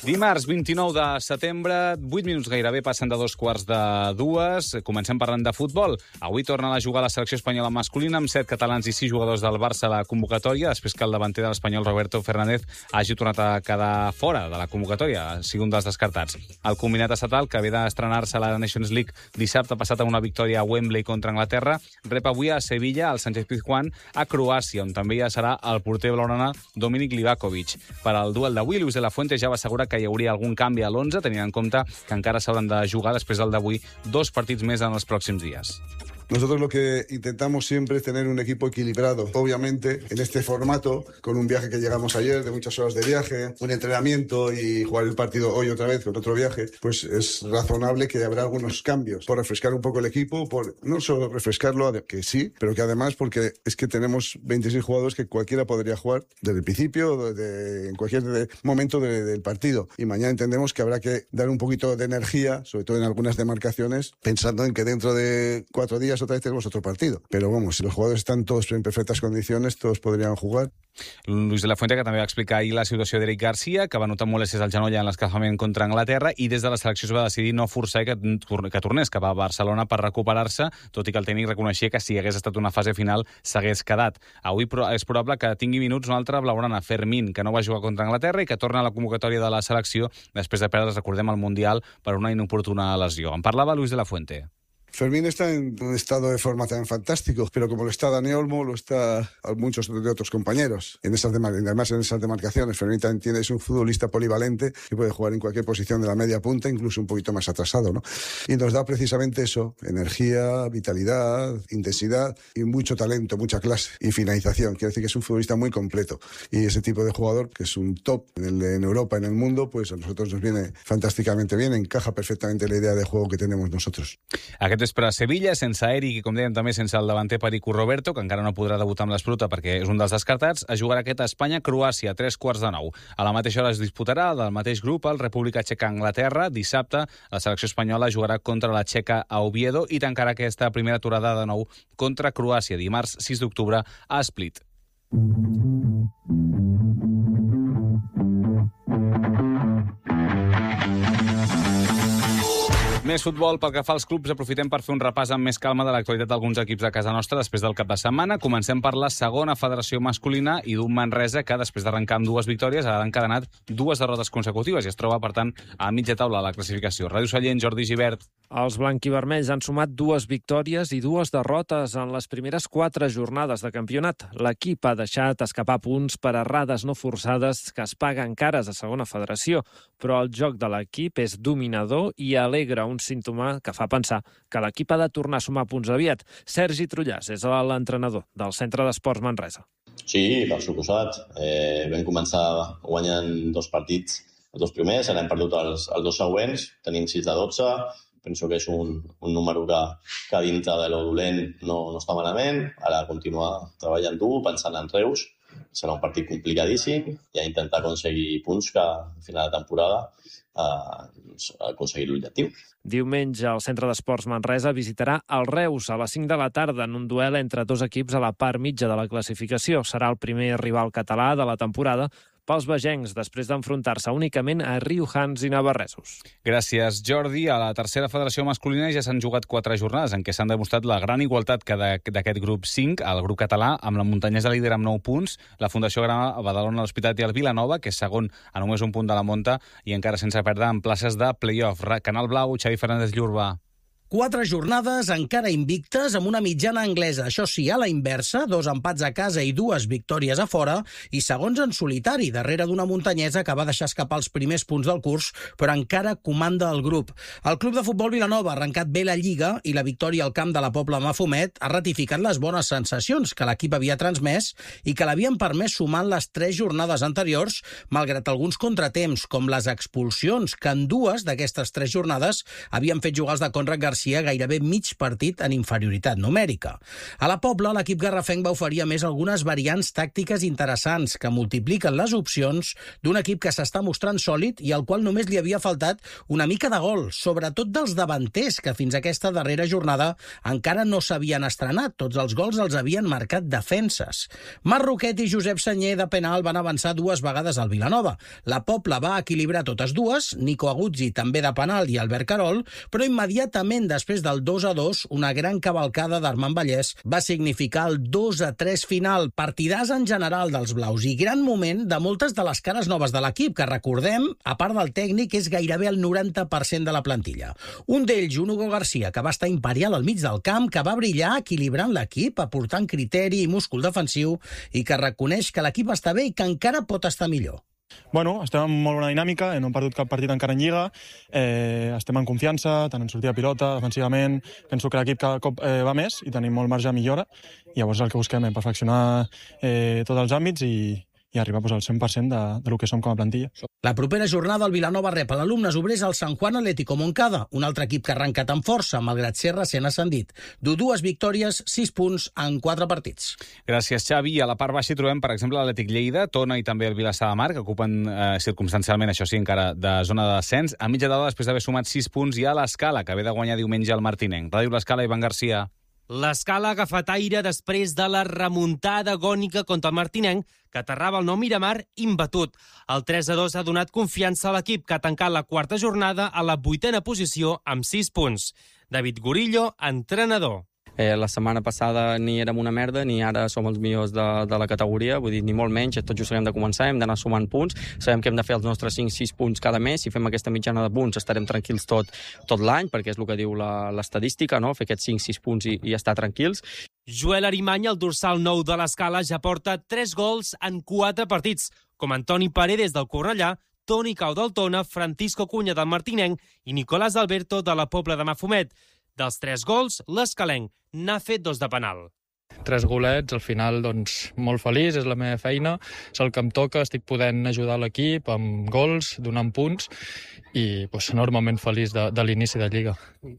Dimarts 29 de setembre, 8 minuts gairebé passen de 2:45. Comencem parlant de futbol. Avui torna a jugar la selecció espanyola masculina amb 7 catalans i 6 jugadors del Barça a la convocatòria, després que el davanter de l'espanyol Roberto Fernández hagi tornat a quedar fora de la convocatòria, ha sigut un dels descartats. El combinat estatal, que ve d'estrenar-se a la Nations League dissabte passat amb una victòria a Wembley contra Anglaterra, rep avui a Sevilla, al Sánchez-Pizjuán, a Croàcia, on també ja serà el porter blaugrana Dominik Livakovic. Per al duel d'avui, Luis de la Fuente ja va assegurar que hi hauria algun canvi a l'11, tenint en compte que encara s'hauran de jugar després del d'avui 2 partits més en els pròxims dies. Nosotros lo que intentamos siempre es tener un equipo equilibrado. Obviamente, en este formato, con un viaje que llegamos ayer, de muchas horas de viaje, un entrenamiento y jugar el partido hoy otra vez con otro viaje, pues es razonable que habrá algunos cambios por refrescar un poco el equipo, por no solo refrescarlo, que sí, pero que además porque es que tenemos 26 jugadores que cualquiera podría jugar desde el principio, en cualquier momento del partido. Y mañana entendemos que habrá que dar un poquito de energía, sobre todo en algunas demarcaciones, pensando en que dentro de 4 días otra vez tenemos otro partido. Pero vamos, si los jugadores están todos en perfectas condiciones, todos podrían jugar. Luis de la Fuente, que també va explicar ahir la situació d'Eric Garcia, que va notar molèsties al genoll en l'escalfament contra Anglaterra, i des de la selecció es va decidir no forçar que tornés cap a Barcelona per recuperar-se, tot i que el tècnic reconeixia que si hagués estat una fase final s'hagués quedat. Avui és probable que tingui minuts un altre blaugrana, Fermín, que no va jugar contra Anglaterra i que torna a la convocatòria de la selecció després de perdre, recordem, el Mundial per una inoportuna lesió. En parlava Luis de la Fuente. Fermín está en un estado de forma tan fantástico, pero como lo está Dani Olmo, lo está muchos de otros compañeros. Además, en esas demarcaciones, Fermín también es un futbolista polivalente que puede jugar en cualquier posición de la media punta, incluso un poquito más atrasado, ¿no? Y nos da precisamente eso, energía, vitalidad, intensidad y mucho talento, mucha clase y finalización. Quiere decir que es un futbolista muy completo. Y ese tipo de jugador, que es un top en Europa, en el mundo, pues a nosotros nos viene fantásticamente bien, encaja perfectamente la idea de juego que tenemos nosotros. Aquest vespre a Sevilla, sense Eric i, com dèiem, també sense el davanter Perico Roberto, que encara no podrà debutar amb l'Espluta perquè és un dels descartats, es jugarà aquest a Espanya-Croàcia a 3:45. A la mateixa hora es disputarà del mateix grup el República Txeca-Anglaterra. Dissabte, la selecció espanyola jugarà contra la Txeca a Oviedo i tancarà aquesta primera aturada de nou contra Croàcia, dimarts 6 d'octubre a Split. Més futbol pel que fa als clubs. Aprofitem per fer un repàs amb més calma de l'actualitat d'alguns equips de casa nostra després del cap de setmana. Comencem per la segona federació masculina i d'un Manresa que, després d'arrencar amb 2 victòries, ha encadenat 2 derrotes consecutives i es troba, per tant, a mitja taula a la classificació. Ràdio Sallent, Jordi Gibert. Els blanquivermells han sumat 2 victòries i 2 derrotes en les primeres 4 jornades de campionat. L'equip ha deixat escapar punts per errades no forçades que es paguen cares a segona federació, però el joc de l'equip és dominador i alegra, un símptoma que fa pensar que l'equip ha de tornar a sumar punts aviat. Sergi Trullàs és l'entrenador del Centre d'Esports Manresa. Sí, per suposat. Vam començar guanyant 2 partits, els 2 primers, ara hem perdut els 2 següents, tenim 6 de 12, penso que és un número que dintre de lo dolent no està malament. Ara continuar treballant dur, pensant en Reus, serà un partit complicadíssim i a intentar aconseguir punts que a final de temporada aconseguir l'objectiu. Diumenge el Centre d'Esports Manresa visitarà el Reus a les 5 de la tarda en un duel entre 2 equips a la part mitja de la classificació. Serà el primer rival català de la temporada pels vegencs, després d'enfrontar-se únicament a riojans i navarresos. Gràcies, Jordi. A la tercera federació masculina ja s'han jugat 4 jornades en què s'han demostrat la gran igualtat que d'aquest grup 5, el grup català, amb la muntanyesa líder amb 9 punts, la Fundació Grana, a Badalona, l'Hospitalet i el Vilanova, que és segon a només un punt de la Monta i encara sense perdre en places de play-off. Canal Blau, Xavi Fernández Llurba. 4 jornades encara invictes amb una mitjana anglesa. Això sí, a la inversa, 2 empats a casa i 2 victòries a fora, i segons en solitari, darrere d'una muntanyesa que va deixar escapar els primers punts del curs, però encara comanda el grup. El Club de Futbol Vilanova ha arrencat bé la Lliga i la victòria al camp de la Pobla Mafumet ha ratificat les bones sensacions que l'equip havia transmès i que l'havien permès sumar en les 3 jornades anteriors, malgrat alguns contratemps, com les expulsions, que en 2 d'aquestes 3 jornades havien fet jugar els de Conrad García Garcia gairebé mig partit en inferioritat numèrica. A la Pobla, l'equip garrafenc va oferir a més algunes variants tàctiques interessants que multipliquen les opcions d'un equip que s'està mostrant sòlid i al qual només li havia faltat una mica de gol, sobretot dels davanters, que fins a aquesta darrera jornada encara no s'havien estrenat. Tots els gols els havien marcat defenses. Marc Roquet i Josep Senyer de penal van avançar 2 vegades al Vilanova. La Pobla va equilibrar totes dues, Nico Aguzzi també de penal i Albert Carol, però immediatament després del 2-2, una gran cavalcada d'Armand Vallès va significar el 2-3 final. Partidàs en general dels blaus i gran moment de moltes de les cares noves de l'equip, que recordem, a part del tècnic, és gairebé el 90% de la plantilla. Un d'ells, un Hugo Garcia, que va estar imperial al mig del camp, que va brillar equilibrant l'equip, aportant criteri i múscul defensiu i que reconeix que l'equip està bé i que encara pot estar millor. Bueno, estem en molt bona dinàmica, no hem perdut cap partit encara en Lliga, estem en confiança, tant en sortida de pilota, defensivament, penso que l'equip cada cop va més i tenim molt marge de millora, i llavors el que busquem és perfeccionar tots els àmbits i arribar al 100% de lo que som com a plantilla. La propera jornada el Vilanova rep a l'Alumnes Obrers al San Juan Atlético Moncada, un altre equip que ha arrencat amb força, malgrat ser recent ascendit. Du 2 victòries, 6 punts en 4 partits. Gràcies, Xavi. A la part baixa hi trobem, per exemple, l'Atlètic Lleida, Tona i també el Vilassar de Mar, que ocupen circumstancialment, això sí, encara de zona de descens, a mitja taula després d'haver sumat 6 punts, hi ha l'Escala, que ve de guanyar diumenge al Martinenc. Ràdio l'Escala, Ivan Garcia. L'Escala ha agafat aire després de la remuntada agònica contra el Martinenc, que aterrava el Nou Miramar imbatut. El 3-2 ha donat confiança a l'equip, que ha tancat la quarta jornada a la 8a posició amb 6 punts. David Gorillo, entrenador. La setmana passada ni érem una merda, ni ara som els millors de la categoria, vull dir, ni molt menys, tot just hem de començar, hem d'anar sumant punts, sabem que hem de fer els nostres 5-6 punts cada mes, si fem aquesta mitjana de punts estarem tranquils tot l'any, perquè és el que diu l'estadística, no? Fer aquests 5-6 punts i estar tranquils. Joel Arimany, el dorsal 9 de l'Escala, ja porta 3 gols en 4 partits, com Antoni Paredes del Cornellà, Toni Cau del Tona, Francisco Cunya del Martinenc i Nicolás Alberto de la Pobla de Mafumet. Dels 3 gols, l'escalenc n'ha fet 2 de penal. 3 golets, al final, doncs, molt feliç, és la meva feina, és el que em toca, estic podent ajudar l'equip amb gols, donant punts, i doncs, enormement feliç de l'inici de Lliga.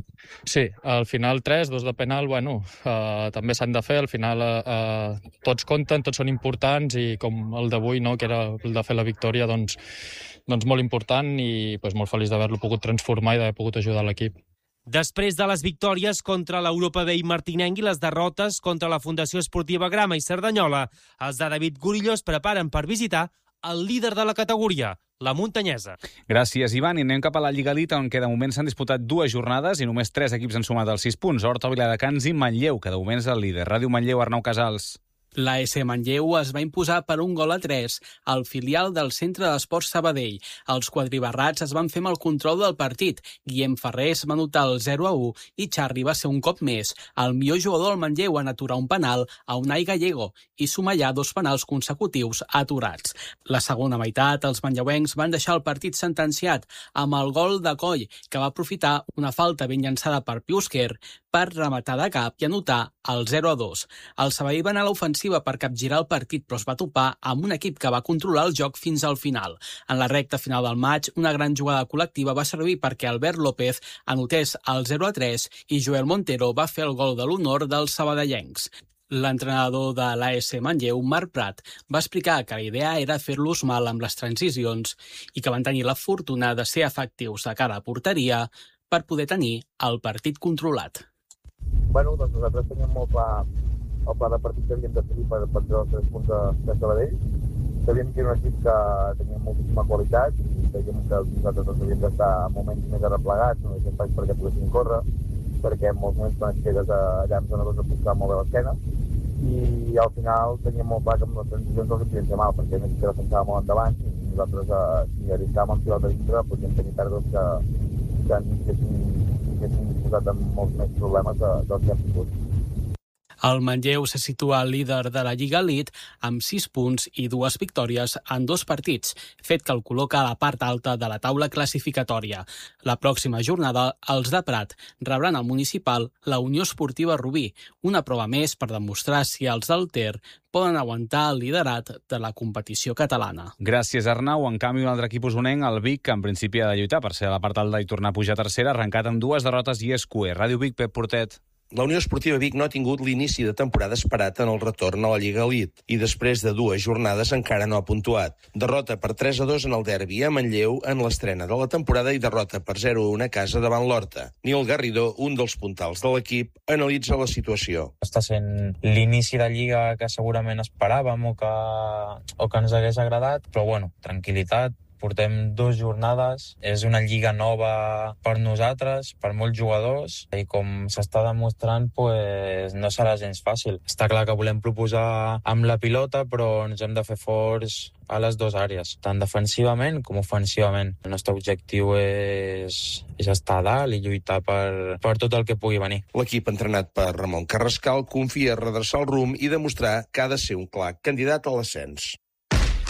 Sí, al final 3, 2 de penal, bueno, també s'han de fer, al final tots compten, tots són importants, i com el d'avui, no, que era el de fer la victòria, doncs molt important, i doncs, molt feliç d'haver-lo pogut transformar i d'haver pogut ajudar l'equip. Després de les victòries contra l'Europa B i Martinenc i les derrotes contra la Fundació Esportiva Grama i Cerdanyola, els de David Gorillo es preparen per visitar el líder de la categoria, la Muntanyesa. Gràcies, Ivan. I anem cap a la Lliga Elite, on que de moment s'han disputat 2 jornades i només 3 equips han sumat els 6 punts. Horta, Viladecans i Manlleu, que de moment és el líder. Ràdio Manlleu, Arnau Casals. La S Manlleu es va imposar per 1-3 al filial del Centre d'Esports Sabadell. Els quadribarrats es van fer amb el control del partit. Guillem Ferrés va anotar el 0-1 i Charri va ser un cop més el millor jugador del Manlleu en aturar un penal a Unai Gallego i sumar ja 2 penals consecutius aturats. La segona meitat, els manlleuencs van deixar el partit sentenciat amb el gol de Coll, que va aprofitar una falta ben llançada per Piusquer per rematar de cap i anotar el 0-2. El Sabadell va anar a l'ofensiva per capgirar el partit, però es va topar amb un equip que va controlar el joc fins al final. En la recta final del maig, una gran jugada col·lectiva va servir perquè Albert López anotés el 0-3 i Joel Montero va fer el gol de l'honor dels sabadellencs. L'entrenador de l'AS Manlleu, Marc Prat, va explicar que la idea era fer-los mal amb les transicions i que van tenir la fortuna de ser efectius de cara a porteria per poder tenir el partit controlat. Bueno, doncs nosaltres teníem molt clar el pla de partit que havíem de seguir per treure els 3 punts de Sabadell. Sabíem que era un equip que tenia moltíssima qualitat i sabíem que nosaltres havíem d'estar en moments més arreplegats, no deixem pas perquè poguessin córrer, perquè en molts moments quan et quedes allà en zona 2 et buscava molt bé l'esquena, i al final teníem molt clar que amb les transicions els podíem fer mal, perquè a més que defensava molt endavant i nosaltres si arriscàvem amb pilota dintre podíem tenir pèrdues que ens haguessin posat amb molts més problemes dels que hem tingut. El Manlleu se situa líder de la Lliga Elite amb 6 punts i 2 victòries en 2 partits, fet que el col·loca a la part alta de la taula classificatòria. La pròxima jornada, els de Prat rebran al municipal la Unió Esportiva Rubí, una prova més per demostrar si els del Ter poden aguantar el liderat de la competició catalana. Gràcies, Arnau. En canvi, un altre equip usonenc, el Vic, que en principi ha de lluitar per ser a la part alta i tornar a pujar a tercera, arrencat amb 2 derrotes i és cuer. Ràdio Vic, Pep Portet. La Unió Esportiva Vic no ha tingut l'inici de temporada esperat en el retorn a la Lliga Elite i després de 2 jornades encara no ha puntuat. Derrota per 3-2 en el derbi a Manlleu en l'estrena de la temporada i derrota per 0-1 a casa davant l'Horta. Nil Garridó, un dels puntals de l'equip, analitza la situació. Està sent l'inici de Lliga que segurament esperàvem o que ens hagués agradat, però bueno, tranquil·litat. Portem 2 jornades, és una lliga nova per nosaltres, per molts jugadors, i com s'està demostrant, no serà gens fàcil. Està clar que volem proposar amb la pilota, però ens hem de fer forts a les 2 àrees, tant defensivament com ofensivament. El nostre objectiu és estar a dalt i lluitar per tot el que pugui venir. L'equip entrenat per Ramon Carrascal confia en redreçar el rumb i demostrar que ha de ser un clar candidat a l'ascens.